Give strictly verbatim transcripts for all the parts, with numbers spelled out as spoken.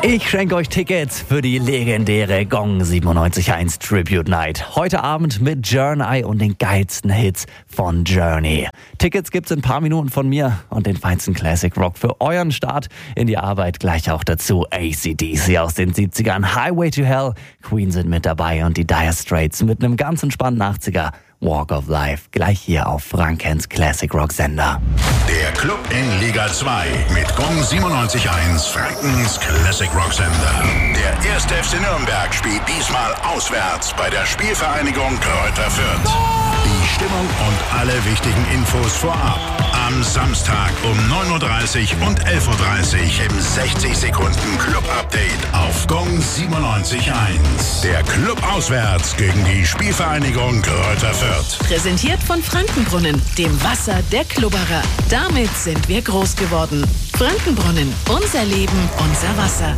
Ich schenke euch Tickets für die legendäre Gong siebenundneunzig Komma eins Tribute Night. Heute Abend mit Journey und den geilsten Hits von Journey. Tickets gibt's in ein paar Minuten von mir und den feinsten Classic Rock für euren Start in die Arbeit. Gleich auch dazu A C D C aus den siebzigern, Highway to Hell, Queen sind mit dabei und die Dire Straits mit einem ganz entspannten achtziger. Walk of Life, gleich hier auf Frankens Classic Rock Sender. Der Club in Liga zwei mit Gong siebenundneunzig Komma eins, Frankens Classic Rock Sender. Der erste F C Nürnberg spielt diesmal auswärts bei der Spielvereinigung Kräuter Fürth. Die Stimmung und alle wichtigen Infos vorab. Am Samstag um neun Uhr dreißig und elf Uhr dreißig im sechzig Sekunden Club-Update auf Gong siebenundneunzig Komma eins. Der Club auswärts gegen die Spielvereinigung Kräuter Fürth. Präsentiert von Frankenbrunnen, dem Wasser der Klubberer. Damit sind wir groß geworden. Frankenbrunnen, unser Leben, unser Wasser.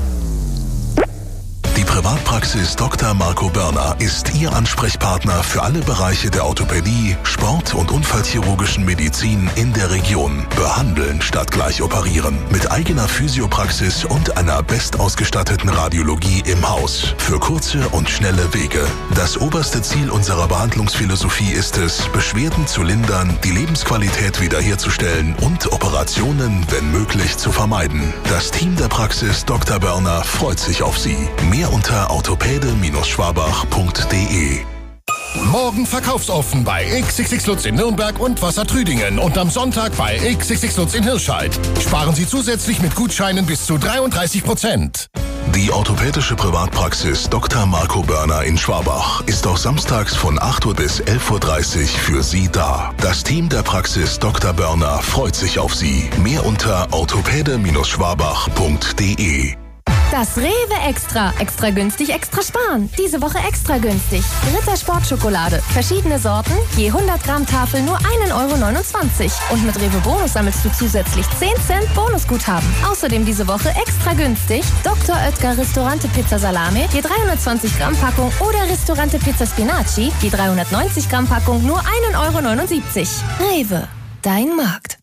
Die Privatpraxis Doktor Marco Börner ist Ihr Ansprechpartner für alle Bereiche der Orthopädie, Sport- und unfallchirurgischen Medizin in der Region. Behandeln statt gleich operieren. Mit eigener Physiopraxis und einer bestausgestatteten Radiologie im Haus. Für kurze und schnelle Wege. Das oberste Ziel unserer Behandlungsphilosophie ist es, Beschwerden zu lindern, die Lebensqualität wiederherzustellen und Operationen, wenn möglich, zu vermeiden. Das Team der Praxis Doktor Börner freut sich auf Sie. Mehr unter orthopäde Schwabach punkt de. Morgen verkaufsoffen bei X X X Lutz in Nürnberg und Wassertrüdingen und am Sonntag bei X X X Lutz in Hirscheid. Sparen Sie zusätzlich mit Gutscheinen bis zu dreiunddreißig Prozent. Die orthopädische Privatpraxis Doktor Marco Börner in Schwabach ist auch samstags von acht Uhr bis elf Uhr dreißig für Sie da. Das Team der Praxis Doktor Börner freut sich auf Sie. Mehr unter orthopäde Schwabach punkt de. Das Rewe Extra. Extra günstig, extra sparen. Diese Woche extra günstig. Ritter Sportschokolade. Verschiedene Sorten. Je hundert Gramm Tafel nur ein Euro neunundzwanzig. Und mit Rewe Bonus sammelst du zusätzlich zehn Cent Bonusguthaben. Außerdem diese Woche extra günstig. Doktor Oetker Ristorante Pizza Salame. Je dreihundertzwanzig Gramm Packung. Oder Ristorante Pizza Spinaci. Je dreihundertneunzig Gramm Packung nur ein Euro neunundsiebzig. Rewe. Dein Markt.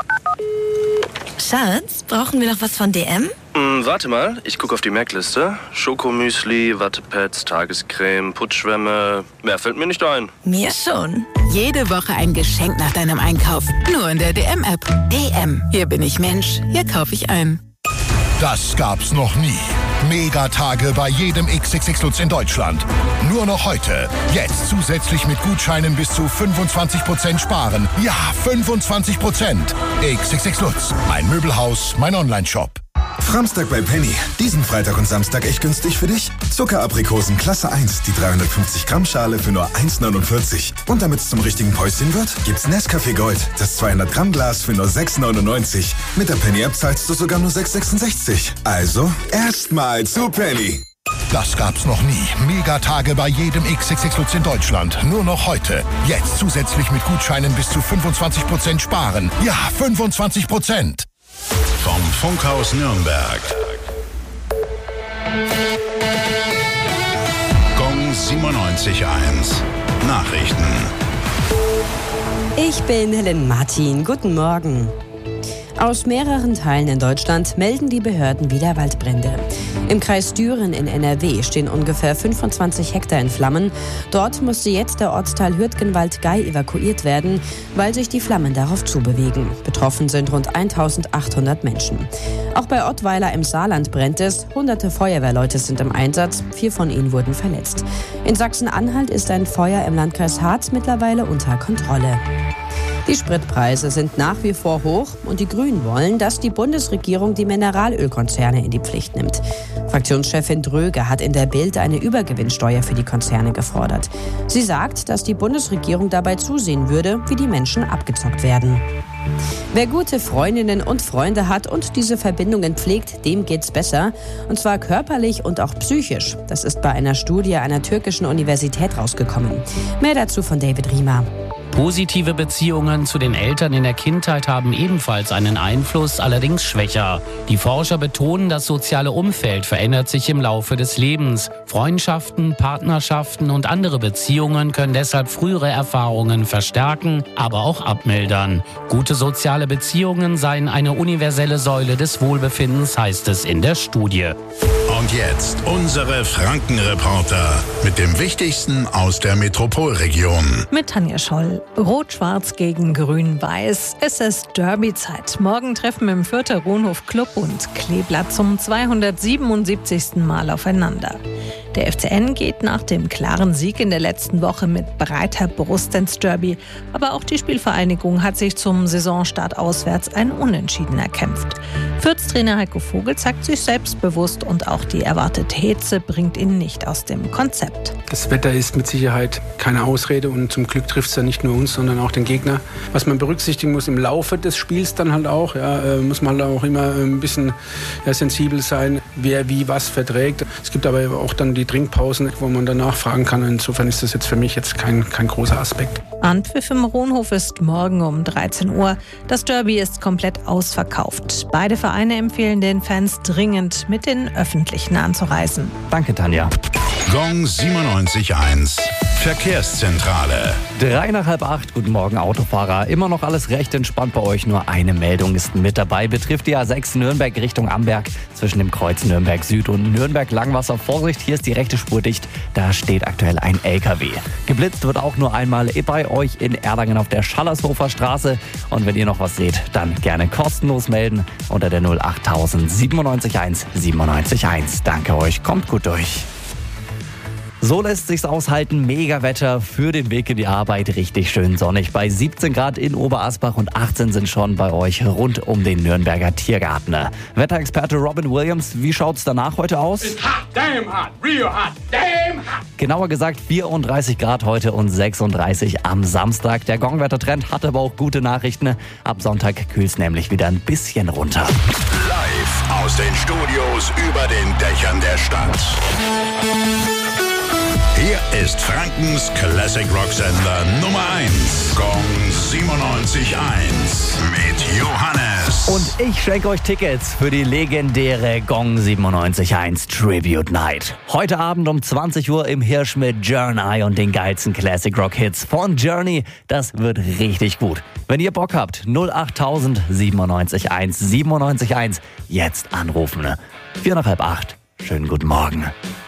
Schatz, brauchen wir noch was von D M? Hm, warte mal, ich gucke auf die Merkliste. Schokomüsli, Wattepads, Tagescreme, Putzschwämme. Mehr fällt mir nicht ein. Mir schon. Jede Woche ein Geschenk nach deinem Einkauf. Nur in der D M-App. D M. Hier bin ich Mensch. Hier kaufe ich ein. Das gab's noch nie. Megatage bei jedem X X X Lutz in Deutschland. Nur noch heute. Jetzt zusätzlich mit Gutscheinen bis zu fünfundzwanzig Prozent sparen. Ja, fünfundzwanzig Prozent. X X X Lutz. Mein Möbelhaus, mein Online-Shop. Framstag bei Penny. Diesen Freitag und Samstag echt günstig für dich. Zuckeraprikosen Klasse eins, die dreihundertfünfzig Gramm Schale für nur eins neunundvierzig. Und damit es zum richtigen Päuschen wird, gibt's Nescafé Gold, das zweihundert Gramm Glas für nur sechs neunundneunzig. Mit der Penny-App zahlst du sogar nur sechs sechsundsechzig. Also, erstmal zu Penny. Das gab's noch nie. Megatage bei jedem X X X Lutz in Deutschland. Nur noch heute. Jetzt zusätzlich mit Gutscheinen bis zu fünfundzwanzig Prozent sparen. Ja, fünfundzwanzig Prozent. Vom Funkhaus Nürnberg. Gong siebenundneunzig Komma eins. Nachrichten. Ich bin Helen Martin. Guten Morgen. Aus mehreren Teilen in Deutschland melden die Behörden wieder Waldbrände. Im Kreis Düren in N R W stehen ungefähr fünfundzwanzig Hektar in Flammen. Dort musste jetzt der Ortsteil Hürtgenwald-Gei evakuiert werden, weil sich die Flammen darauf zubewegen. Betroffen sind rund eintausendachthundert Menschen. Auch bei Ottweiler im Saarland brennt es. Hunderte Feuerwehrleute sind im Einsatz. Vier von ihnen wurden verletzt. In Sachsen-Anhalt ist ein Feuer im Landkreis Harz mittlerweile unter Kontrolle. Die Spritpreise sind nach wie vor hoch und die Grünen wollen, dass die Bundesregierung die Mineralölkonzerne in die Pflicht nimmt. Fraktionschefin Dröge hat in der Bild eine Übergewinnsteuer für die Konzerne gefordert. Sie sagt, dass die Bundesregierung dabei zusehen würde, wie die Menschen abgezockt werden. Wer gute Freundinnen und Freunde hat und diese Verbindungen pflegt, dem geht's besser. Und zwar körperlich und auch psychisch. Das ist bei einer Studie einer türkischen Universität rausgekommen. Mehr dazu von David Riemer. Positive Beziehungen zu den Eltern in der Kindheit haben ebenfalls einen Einfluss, allerdings schwächer. Die Forscher betonen, das soziale Umfeld verändert sich im Laufe des Lebens. Freundschaften, Partnerschaften und andere Beziehungen können deshalb frühere Erfahrungen verstärken, aber auch abmildern. Gute soziale Beziehungen seien eine universelle Säule des Wohlbefindens, heißt es in der Studie. Und jetzt unsere Franken-Reporter mit dem Wichtigsten aus der Metropolregion. Mit Tanja Scholl. Rot-Schwarz gegen Grün-Weiß. Es ist Derby-Zeit. Morgen treffen im Fürther Ronhof Club und Kleeblatt zum zweihundertsiebenundsiebzigsten Mal aufeinander. Der F C N geht nach dem klaren Sieg in der letzten Woche mit breiter Brust ins Derby. Aber auch die Spielvereinigung hat sich zum Saisonstart auswärts ein Unentschieden erkämpft. Fürth-Trainer Heiko Vogel zeigt sich selbstbewusst und auch die erwartete Hitze bringt ihn nicht aus dem Konzept. Das Wetter ist mit Sicherheit keine Ausrede und zum Glück trifft es ja nicht nur uns, sondern auch den Gegner. Was man berücksichtigen muss im Laufe des Spiels dann halt auch, ja, äh, muss man halt auch immer ein bisschen ja, sensibel sein, wer wie was verträgt. Es gibt aber auch dann die Trinkpausen, wo man danach fragen kann. Insofern ist das jetzt für mich jetzt kein, kein großer Aspekt. Anpfiff im Ronhof ist morgen um dreizehn Uhr. Das Derby ist komplett ausverkauft. Beide Vereine empfehlen den Fans dringend, mit den Öffentlichen anzureisen. Danke, Tanja. Gong siebenundneunzig Komma eins. Verkehrszentrale. Drei nach halb acht. Guten Morgen, Autofahrer. Immer noch alles recht entspannt bei euch. Nur eine Meldung ist mit dabei. Betrifft die A sechs Nürnberg Richtung Amberg. Zwischen dem Kreuz Nürnberg Süd und Nürnberg Langwasser. Vorsicht, hier ist die rechte Spur dicht. Da steht aktuell ein L K W. Geblitzt wird auch nur einmal bei euch in Erlangen auf der Schallershofer Straße. Und wenn ihr noch was seht, dann gerne kostenlos melden unter der null acht null siebenundneunzig eins siebenundneunzig eins. Danke euch, kommt gut durch. So lässt sich's aushalten. Mega Wetter für den Weg in die Arbeit. Richtig schön sonnig. Bei siebzehn Grad in Oberasbach und achtzehn sind schon bei euch rund um den Nürnberger Tiergarten. Wetterexperte Robin Williams, wie schaut's danach heute aus? It's hot, damn hot, real hot, damn hot. Genauer gesagt vierunddreißig Grad heute und sechsunddreißig am Samstag. Der Gongwettertrend hat aber auch gute Nachrichten. Ab Sonntag kühlt's nämlich wieder ein bisschen runter. Live aus den Studios über den Dächern der Stadt. Hier ist Frankens Classic Rock Sender Nummer eins. Gong siebenundneunzig Komma eins mit Johannes. Und ich schenke euch Tickets für die legendäre Gong siebenundneunzig Komma eins Tribute Night. Heute Abend um zwanzig Uhr im Hirsch mit Journey und den geilsten Classic Rock Hits von Journey. Das wird richtig gut. Wenn ihr Bock habt, null acht null null siebenundneunzig eins siebenundneunzig eins jetzt anrufen. Vier nach halb acht. Schönen guten Morgen.